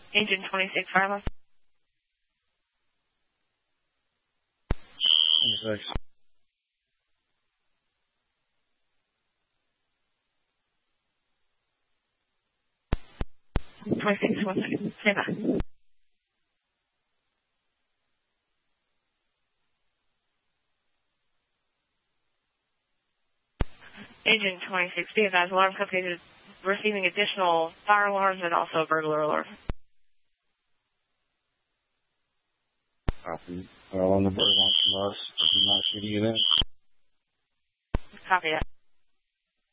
Agent 26, fire alarm. 26. 26, 1 second. Stand by. Agent 26, be advised, alarm company is receiving additional fire alarms and also burglar alarms. Copy. On the bird launch from us. I'm not shooting you then. Copy that.